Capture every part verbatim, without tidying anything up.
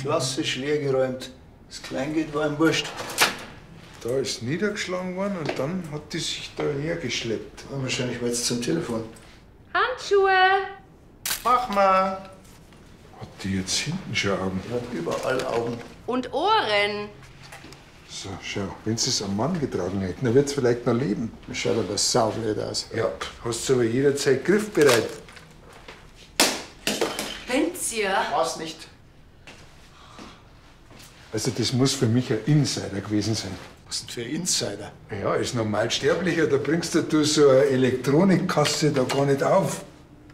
Klassisch leergeräumt. Das Kleingeld war ihm wurscht. Da ist niedergeschlagen worden und dann hat die sich da hergeschleppt. Ja, wahrscheinlich war jetzt zum Telefon. Handschuhe! Mach mal! Hat die jetzt hinten schon Augen? Die hat überall Augen. Und Ohren. So, schau, wenn sie es am Mann getragen hätten, dann wird es vielleicht noch leben. Das schaut aber saublöd aus. Ja, hast du aber jederzeit griffbereit. Wenn's ihr? Was nicht? Also das muss für mich ein Insider gewesen sein. Was denn für ein Insider? Ja, als Normalsterblicher, da bringst du du so eine Elektronikkasse da gar nicht auf.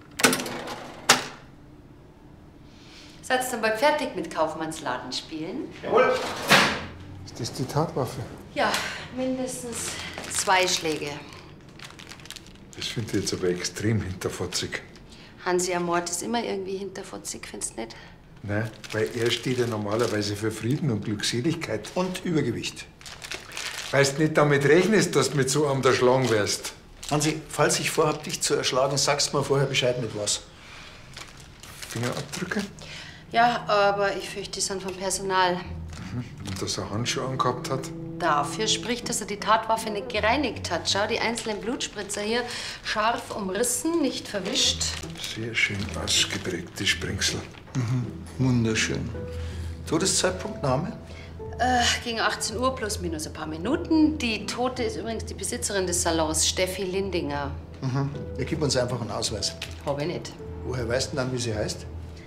Seid ihr dann bald fertig mit Kaufmannsladen spielen? Jawohl. Ist das die Tatwaffe? Ja, mindestens zwei Schläge. Das finde ich jetzt aber extrem hinterfotzig. Hansi am Mord ist immer irgendwie hinterfotzig, findest du nicht? Nein, weil er steht ja normalerweise für Frieden und Glückseligkeit. Und Übergewicht. Weil du nicht damit rechnest, dass du mit so einem erschlagen wirst. Hansi, falls ich vorhab, dich zu erschlagen, sagst mir vorher Bescheid mit was. Fingerabdrücke? Ja, aber ich fürchte, die sind vom Personal. Mhm. Und dass er Handschuhe angehabt hat? Dafür spricht, dass er die Tatwaffe nicht gereinigt hat. Schau, die einzelnen Blutspritzer hier scharf umrissen, nicht verwischt. Sehr schön ausgeprägte Springsel. Mhm. Wunderschön. Todeszeitpunkt, Name? Äh, gegen achtzehn Uhr plus minus ein paar Minuten. Die Tote ist übrigens die Besitzerin des Salons, Steffi Lindinger. Mhm. Ja, gib uns einfach einen Ausweis. Hab ich nicht. Woher weißt du dann, wie sie heißt?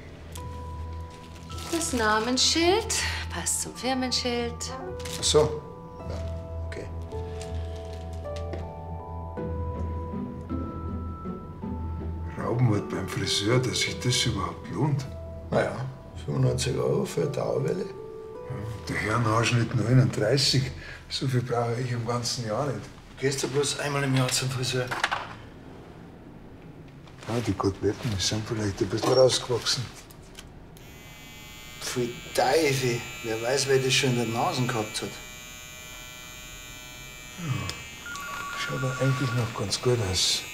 Das Namensschild passt zum Firmenschild. Ach so. Ja, okay. Raubmord beim Friseur, dass sich das überhaupt lohnt. Naja, fünfundneunzig Euro für eine Dauerwelle. Der Herrenhaarschnitt neununddreißig. So viel brauche ich im ganzen Jahr nicht. Du gehst ja bloß einmal im Jahr zum Friseur. Ja, die Koteletten die sind vielleicht ein bisschen rausgewachsen. Pfui Teufel, wer weiß, wer das schon in der Nase gehabt hat. Ja. Schaut doch eigentlich noch ganz gut aus.